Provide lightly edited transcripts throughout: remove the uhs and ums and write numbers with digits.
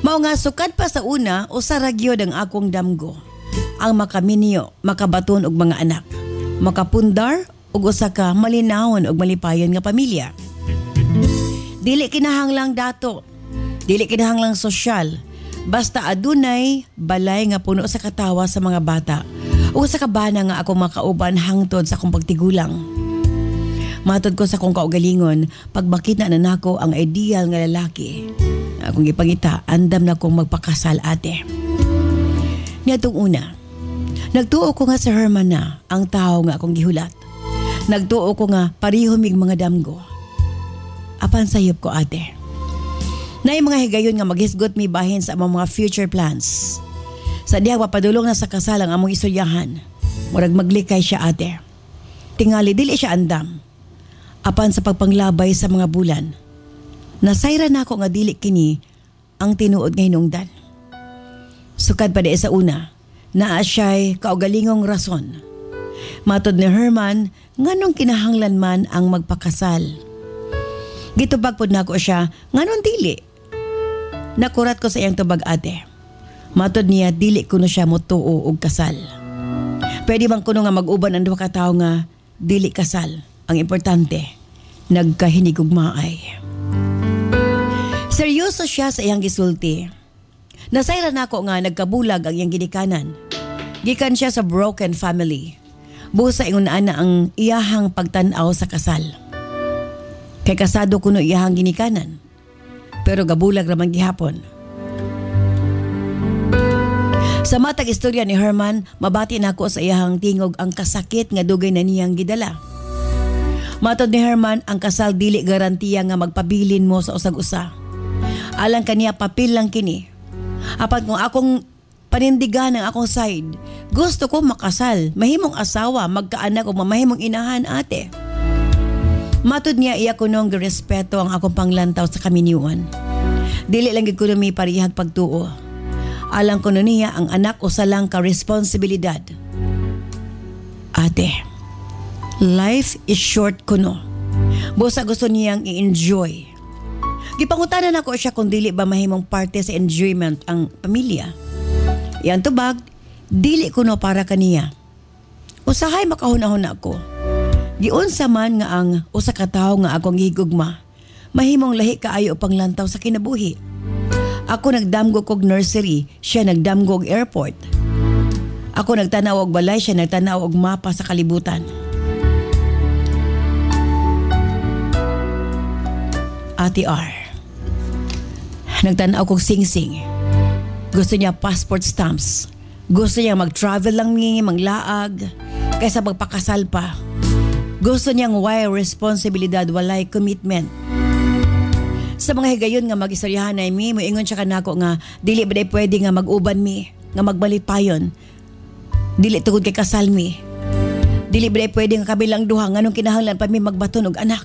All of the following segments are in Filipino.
Mao nga sukad pa sa una o sa ragyo ng akong damgo. Ang makaminyo, makabaton og mga anak. Makapundar og usa ka malinawon og malipayon nga pamilya. Dili kinahanglang dato. Dili kinahanglang sosyal. Basta adunay balay nga puno sa katawa sa mga bata o sa kabana nga akong makauban hangtod sa akong pagtigulang. Matod ko sa akong kaugalingon, pag makita na nako ang ideal nga lalaki, akong ipangita, andam na kong magpakasal ate. Niadtong una, nagtuo ko nga sa Herman na ang tao nga akong gihulat. Nagtuo ko nga pareho mig mga damgo. Apan sayop ko ate. Na mga higayon nga maghisgot mi bahin sa among mga future plans. Sa diyang mapadulong na sa kasal ang among istoryahan, murag maglikay siya ate. Tingali dili siya andam. Apan sa pagpanglabay sa mga bulan, nasayra na ako nga dili kini ang tinuod nga hinungdan. Sukad pa di sa una, naa siya'y kaugalingong rason. Matod ni Herman, nganong kinahanglan man ang magpakasal. Gitubag pod nako siya, nganong dili. Nakurat ko sa iyang tubag ate. Matod niya, dili kuno siya motuo og kasal. Pwede bang kuno nga mag-uban ang duha ka tawo nga dili kasal. Ang importante, nagkahinigugmaay. Seryoso siya sa iyang gisulti. Nasayra nako nga nagkabulag ang iyang ginikanan. Gikan siya sa broken family. Busa ingon ana ang iyahang pagtan-aw sa kasal. Kay kasado kuno iyahang ginikanan. Pero gabulag ramang gihapon. Sa matag istorya ni Herman, mabati nako sa iyahang tingog ang kasakit nga dugay na niyang gidala. Matod ni Herman, ang kasal dili garantiya nga magpabilin mo sa usag-usa. Alang kaniya papel lang kini. Apat kung akong panindigan ang akong side, gusto ko makasal, mahimong asawa, magkaanak o mamahimong inahan ate. Matod niya iya ko nung respeto ang akong panglantaw sa kaminiwan. Dili lang gid kuno mi parihag pagtuo. Alang ko niya ang anak usa lang ka responsibilidad. Ate, life is short kuno. Busa gusto niyang i-enjoy. Gipangutanan ako siya kung dili ba mahimong parte sa enjoyment ang pamilya. Iyan tubag, dili kuno para kaniya. Usahay makahunahon ako. Giunsa man nga ang usa ka tawo nga akong higugma, mahimong lahi kaayo panglantaw sa kinabuhi. Ako nagdamgo kog nursery, siya nagdamgo og airport. Ako nagtanaw og balay, siya nagtanaw og mapa sa kalibutan. Ate R, nagtanaw kog sing-sing. Gusto niya passport stamps. Gusto niya mag-travel lang ni, manglaag, kaysa magpakasal pa. Gusto niyang why responsibilidad, walay commitment. Sa mga higayon nga mag-istoryahan na mi, moingon siya kanako nga dili ba day pwede nga mag-uban mi, nga magbalipayon. Dili tugod kay kasal mi. Dili ba day pwede nga kabilang duha nganong kinahanglan pa mi magbaton og anak.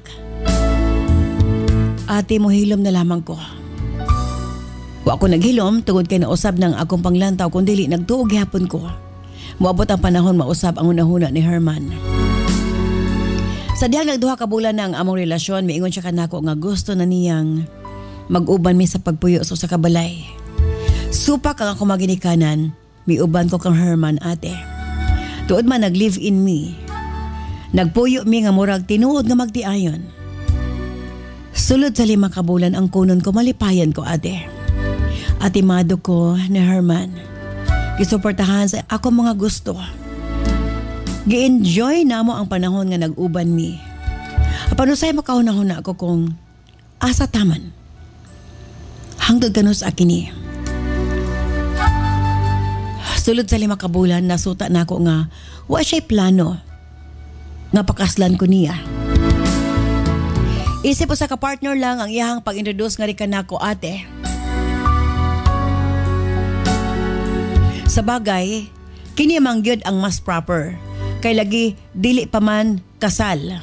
Ate, mo hilom na lamang ko. Wa ako naghilom tungod kay nausab ng akong panglantaw kung dili nagtuog gihapon ko. Moabot ang panahon mausab ang unahuna ni Herman. Sa dihang nagduha ka bulan na ang among relasyon, miingon siya kanako nga gusto na niyang mag-uban mi sa pagpuyo sa kabalay. Supak ang ako maginikanan, miuban ko kang Herman ate. Tuod man nag-live in me. Nagpuyo mi nga murag tinuod nga magtiayon. Sulod sa 5 ka bulan ang kunon ko, malipayan ko ate. Atimado ko ni Herman. Gisuportahan sa ako mga gusto. Gi-enjoy na mo ang panahon nga nag-uban mi. Apanusay makahuna-huna ako kung asa taman. Hangtod kanus akini. Sulod sa 5 ka bulan, nasuta na ako nga wa siya'y plano nga pakaslan ko niya. Isip ko sa kapartner lang ang iyahang pag-introduce nga rin kanako ate. Sa bagay, kini mang gyud ang mas proper. Kay lagi dili pa man kasal.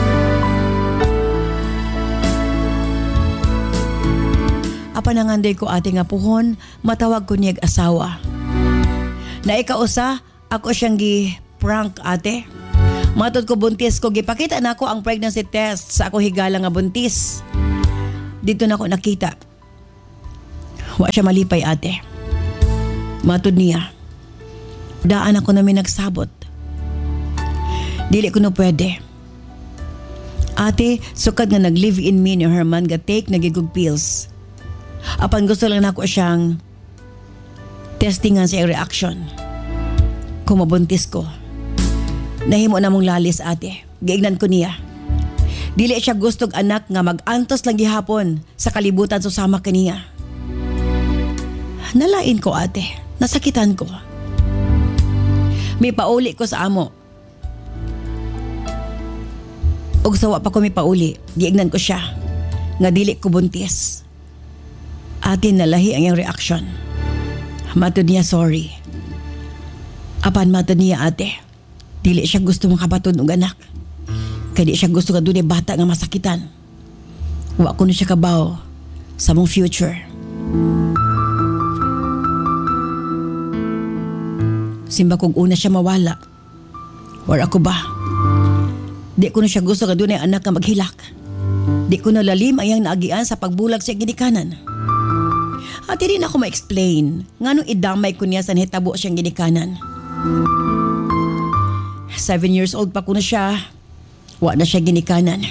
Apananganday ko ate nga puhon, matawag ko niyag asawa. Na ikausa, ako siyang gi-prank ate. Matod ko buntis ko, gipakita na ako ang pregnancy test sa ako higala nga buntis. Dito na ako nakita. Wa siya malipay ate. Matod niya, daan ako namin nagsabot. Dili ko no pwede. Ate, sukad nga nag-live-in me ni Herman ga take nagigug pills. Apan gusto lang nako siyang testingan sa reaction. Kung mabuntis ko, nahimo na mong lalis ate. Giignan ko niya. Dili siya gustog anak nga mag-antos lang gihapon sa kalibutan susama kaniya. Nalain ko ate, nasakitan ko. May pauli ko sa amo. Og sawa pa ko may pauli, giignan ko siya nga dili ko buntis. Ate, nalahi ang iyang reaction. Matod niya sorry. Apan matod niya ate, dili siya gusto makabatod og anak. Kaya di siya gusto ka doon bata nga masakitan. Wa ko na siya kabaw sa mong future. Simba kong una siya mawala. Or ako ba? Di ko na siya gusto ka doon ay anak nga maghilak. Di ko na lalim ayang naagian sa pagbulag sa ginikanan. At hindi na ako ma-explain nga nung idamay ko niya sa nahitabo siyang ginikanan. 7 years old pa ko na siya. Wa na siya ginikanan.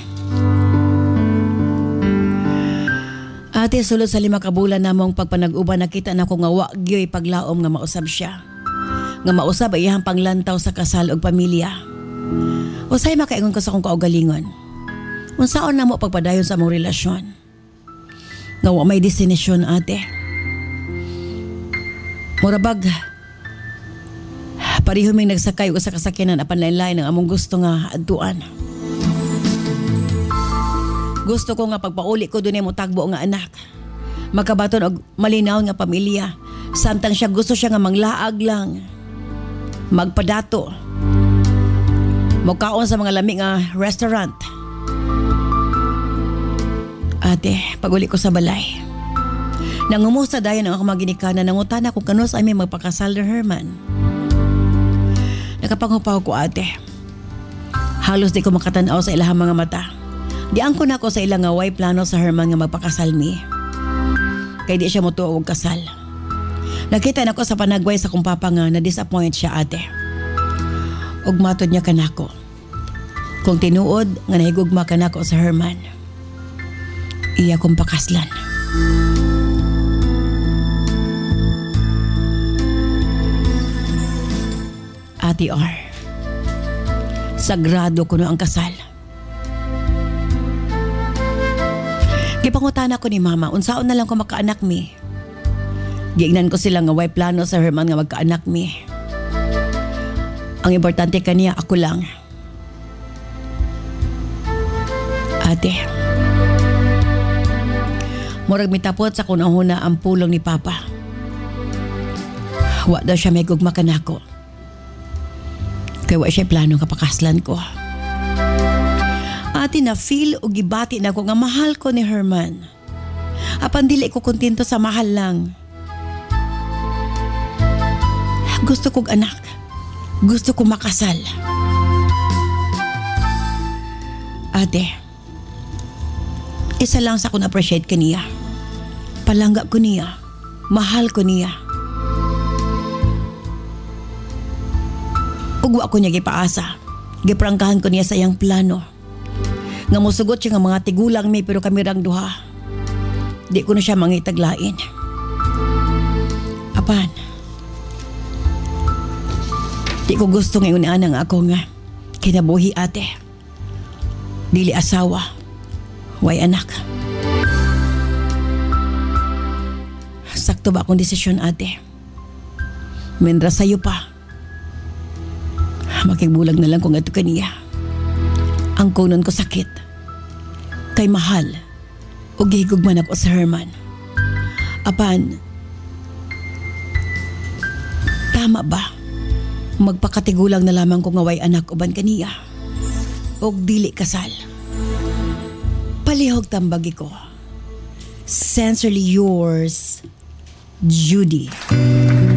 Ate, sulod sa 5 kabulan namong pagpanag-uban nakita na ko nga wa gyoy paglaom nga mausab siya. Nga mausab ay iyang panglantaw sa kasal og pamilya. Usay makaingon ko sa kong kaugalingon. Unsaon na mo pagpadayon sa among relasyon? Nga wa may destinasyon ate. Murabag, pareho may nagsakay o sa kasakyanan apan lain-lain ang among gusto nga adtuan. Gusto ko nga pagpauli ko doon mo tagbo nga anak. Magkabaton og malinaw nga pamilya. Samtang siya gusto siya nga manglaag lang. Magpadato. Mukaon sa mga lami nga restaurant. Ate, pag-uli ko sa balay. Nangumusta dayon ang ako maginikanan. Nangutana kung kanos ay may magpakasal na Herman. Nakapangupaw ko ate. Halos di ko makatanaw sa ilahang mga mata. Diyan ko na ako sa ilang nga way plano sa Herman nga magpakasal mi. Kaya di siya mutuo og kasal. Nakita na ko sa panagway sa kong papa nga na-disappoint siya ate. Og matod niya kanako. Kung tinuod nga nahigugma kanako sa Herman, iya kong pakaslan. Ate R, sagrado ko no ang kasal. Gipangutana ko ni mama, unsaon na lang ko makaanak mi. Giignan ko sila nga way plano sa Herman nga magkaanak mi. Ang importante kaniya ako lang. Ate, murag mitapot sa kunahuna ang pulong ni papa. Wa daw siya may gugma kanako. Kaya wa siya plano kapakaslan ko. Ate, na feel o gibati na ko nga mahal ko ni Herman. Apan dili ko kontento sa mahal lang. Gusto kong anak. Gusto kong makasal. Ate, isa lang sa akong appreciate kaniya. Palangga ko niya. Mahal ko niya. Ugwa ko niya gipaasa. Giprangkahan ko niya sa iyang plano. Nga musugot siya nga mga tigulang may pero kami rang duha. Di ko na siya mangitaglain. Apan, di ko gusto ngayon ang ako nga kinabuhi ate. Dili asawa, way anak. Sakto ba akong desisyon ate? Mendra sa'yo pa. Makigbulag na lang kung ato kaniya. Ang kunon ko sakit. Kay mahal. O gihigugman ako sa Herman. Apan, tama ba? Magpakatigulang na lamang kung ngaway anak uban kaniya. O dili kasal. Palihog tambagi ko. Sincerely yours, Judy.